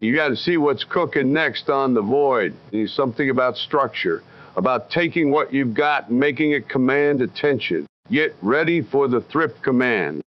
You got to see what's cooking next on the Void. There's something about structure, about taking what you've got and making it command attention. Get ready for the Thrip Command.